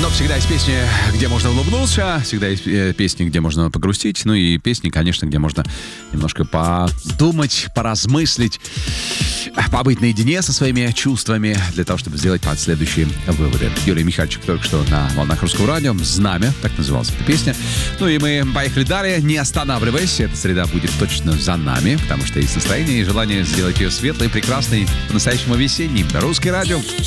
Но всегда есть песни, где можно улыбнуться, всегда есть песни, где можно погрустить, ну и песни, конечно, где можно немножко подумать, поразмыслить, побыть наедине со своими чувствами для того, чтобы сделать последующие выводы. Юрий Михальчик только что на волнах Русского радио. «Знамя», так называлась эта песня. Ну и мы поехали далее, не останавливаясь. Эта среда будет точно за нами, потому что есть настроение и желание сделать ее светлой, прекрасной, по-настоящему весенней. Русское радио.